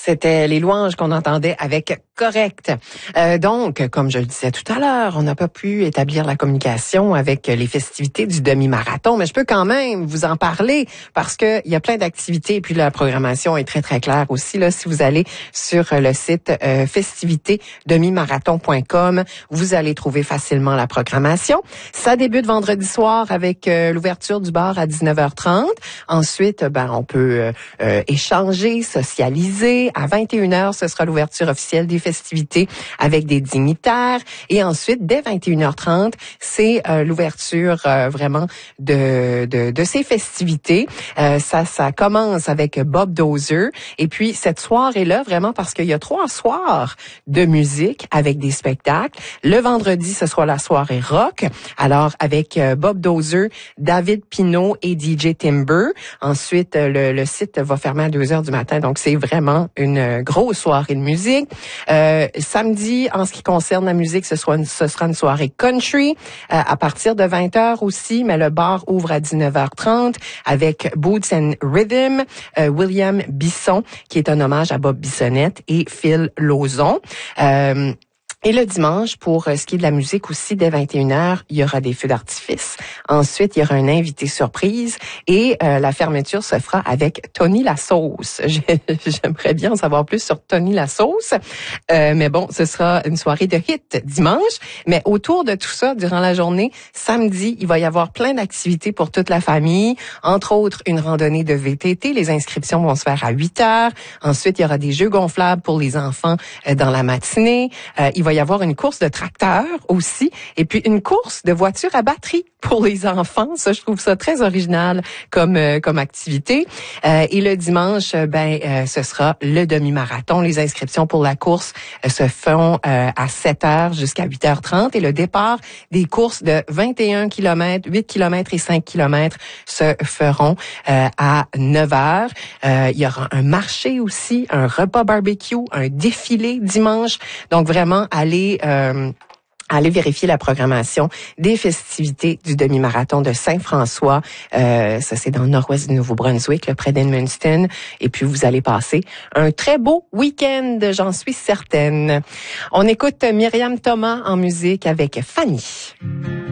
C'était les louanges qu'on entendait avec Correct. Donc, comme je le disais tout à l'heure, on n'a pas pu établir la communication avec les festivités du demi-marathon, mais je peux quand même vous en parler parce que il y a plein d'activités et puis la programmation est très très claire aussi là. Si vous allez sur le site festivité-demi-marathon.com, vous allez trouver facilement la programmation. Ça débute vendredi soir avec l'ouverture du bar à 19h30. Ensuite, on peut échanger, socialiser. À 21h, ce sera l'ouverture officielle des festivités avec des dignitaires. Et ensuite, dès 21h30, c'est l'ouverture vraiment de ces festivités. Ça commence avec Bob Dozer. Et puis, cette soirée-là, vraiment, parce qu'il y a 3 soirs de musique avec des spectacles. Le vendredi, ce sera la soirée rock. Alors, avec Bob Dozer, David Pinault et DJ Timber. Ensuite, le site va fermer à 2h du matin. Donc, c'est vraiment une grosse soirée de musique. Samedi, en ce qui concerne la musique, ce sera une soirée country à partir de 20h aussi, mais le bar ouvre à 19h30 avec Boots and Rhythm, William Bisson, qui est un hommage à Bob Bissonnette, et Phil Lauzon. Et le dimanche, pour ce qui est de la musique aussi, dès 21h, il y aura des feux d'artifice. Ensuite, il y aura un invité surprise et la fermeture se fera avec Tony la Sauce. J'aimerais bien en savoir plus sur Tony la Sauce. Mais bon, ce sera une soirée de hit dimanche. Mais autour de tout ça, durant la journée, samedi, il va y avoir plein d'activités pour toute la famille. Entre autres, une randonnée de VTT. Les inscriptions vont se faire à 8h. Ensuite, il y aura des jeux gonflables pour les enfants dans la matinée. Il va y avoir une course de tracteurs aussi, et puis une course de voitures à batterie pour les enfants. Ça, je trouve ça très original comme activité. Et le dimanche, ce sera le demi-marathon. Les inscriptions pour la course se font à 7h jusqu'à 8h30, et le départ des courses de 21 km, 8 km et 5 km se feront à 9h. Il y aura un marché aussi, un repas barbecue, un défilé dimanche. Donc vraiment, allez vérifier la programmation des festivités du demi-marathon de Saint-François. Ça, c'est dans le nord-ouest du Nouveau-Brunswick, là, près d'Edmundston. Et puis, vous allez passer un très beau week-end, j'en suis certaine. On écoute Myriam Thomas en musique avec Fanny.